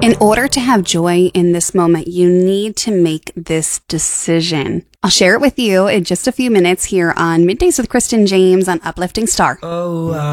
In order to have joy in this moment, you need to make this decision. I'll share it with you in just a few minutes here on Middays with Kristen James on Uplifting Star.